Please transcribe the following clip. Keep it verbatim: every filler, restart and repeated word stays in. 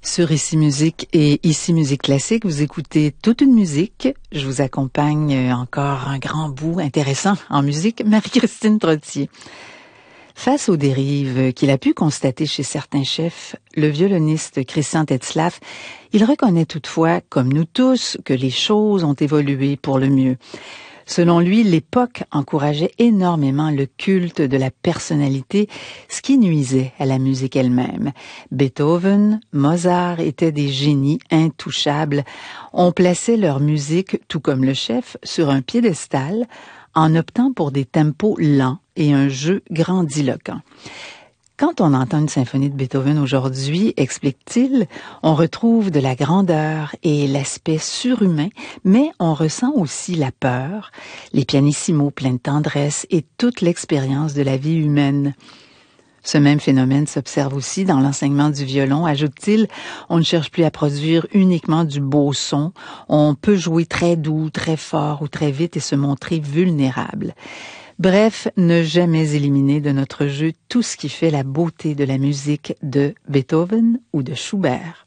Sur Ici Musique et Ici Musique Classique, vous écoutez toute une musique. Je vous accompagne encore un grand bout intéressant en musique, Marie-Christine Trottier. Face aux dérives qu'il a pu constater chez certains chefs, le violoniste Christian Tetzlaff, il reconnaît toutefois, comme nous tous, que les choses ont évolué pour le mieux. Selon lui, l'époque encourageait énormément le culte de la personnalité, ce qui nuisait à la musique elle-même. Beethoven, Mozart étaient des génies intouchables. On plaçait leur musique, tout comme le chef, sur un piédestal, en optant pour des tempos lents et un jeu grandiloquent. Quand on entend une symphonie de Beethoven aujourd'hui, explique-t-il, on retrouve de la grandeur et l'aspect surhumain, mais on ressent aussi la peur, les pianissimos pleins de tendresse et toute l'expérience de la vie humaine. Ce même phénomène s'observe aussi dans l'enseignement du violon, ajoute-t-il. On ne cherche plus à produire uniquement du beau son. On peut jouer très doux, très fort ou très vite et se montrer vulnérable. Bref, ne jamais éliminer de notre jeu tout ce qui fait la beauté de la musique de Beethoven ou de Schubert.